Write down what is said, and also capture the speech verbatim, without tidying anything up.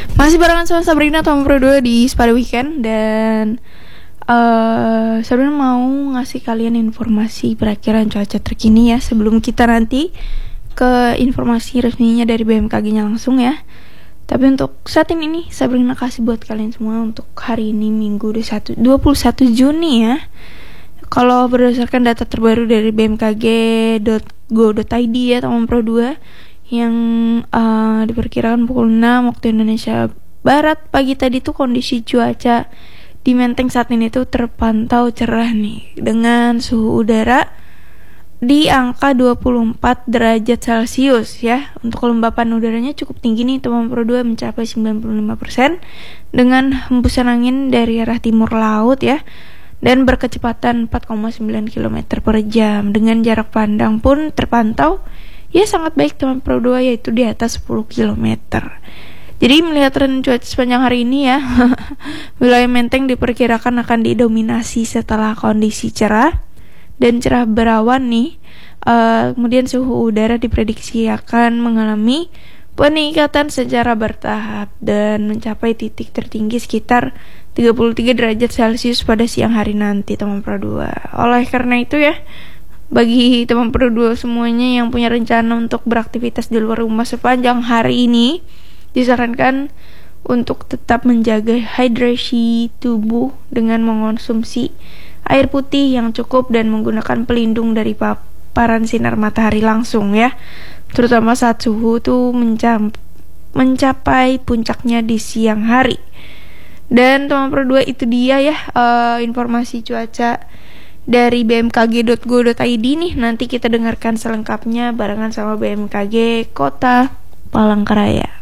Masih barengan sama Sabrina Tom Pro dua di Spada Weekend. Dan uh, Sabrina mau ngasih kalian informasi perakiran cuaca terkini ya, sebelum kita nanti ke informasi resminya dari B M K G-nya langsung ya. Tapi untuk saat ini nih, Sabrina kasih buat kalian semua untuk hari ini Minggu dua puluh satu Juni ya. Kalau berdasarkan data terbaru dari b m k g dot go dot i d ya, Tom Pro dua, yang uh, diperkirakan pukul enam waktu Indonesia Barat pagi tadi tuh kondisi cuaca di Menteng saat ini tuh terpantau cerah nih, dengan suhu udara di angka dua puluh empat derajat Celcius ya. Untuk kelembapan udaranya cukup tinggi nih, Tom Pro dua mencapai sembilan puluh lima persen dengan hembusan angin dari arah timur laut ya, dan berkecepatan empat koma sembilan kilometer per jam. Dengan jarak pandang pun terpantau ya sangat baik Tom Pro dua, yaitu di atas sepuluh kilometer. Jadi melihat tren cuaca sepanjang hari ini ya, wilayah Menteng diperkirakan akan didominasi setelah kondisi cerah dan cerah berawan nih. Uh, kemudian suhu udara diprediksi akan mengalami peningkatan secara bertahap dan mencapai titik tertinggi sekitar tiga puluh tiga derajat Celcius pada siang hari nanti Tom Pro dua. Oleh karena itu ya, bagi teman Pro dua semuanya yang punya rencana untuk beraktivitas di luar rumah sepanjang hari ini, disarankan untuk tetap menjaga hidrasi tubuh dengan mengonsumsi air putih yang cukup dan menggunakan pelindung dari paparan sinar matahari langsung ya, terutama saat suhu tuh mencap- mencapai puncaknya di siang hari. Dan teman Pro dua, itu dia ya uh, informasi cuaca dari b m k g dot go dot i d nih. Nanti kita dengarkan selengkapnya barengan sama B M K G Kota Palangkaraya.